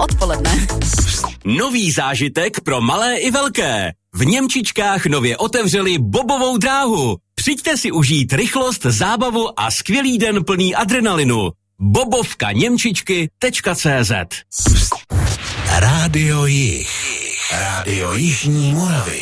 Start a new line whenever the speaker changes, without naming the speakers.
odpoledne.
Nový zážitek pro malé i velké. V Němčičkách nově otevřeli bobovou dráhu. Přijďte si užít rychlost, zábavu a skvělý den plný adrenalinu. bobovkaněmčičky.cz
Rádio Jih. Rádio Jižní Moravy.